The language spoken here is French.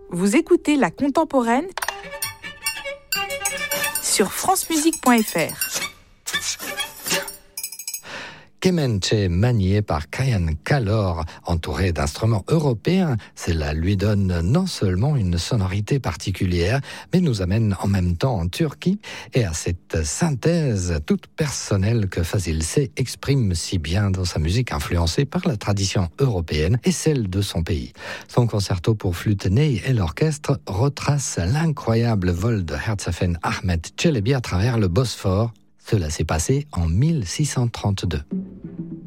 Vous écoutez La Contemporaine sur francemusique.fr. Kemenche manié par Kayan Kalor, entouré d'instruments européens, cela lui donne non seulement une sonorité particulière, mais nous amène en même temps en Turquie et à cette synthèse toute personnelle que Fazil Say exprime si bien dans sa musique influencée par la tradition européenne et celle de son pays. Son concerto pour flûte ney et l'orchestre retrace l'incroyable vol de Herzafen Ahmet Çelebi à travers le Bosphore. Cela s'est passé en 1632.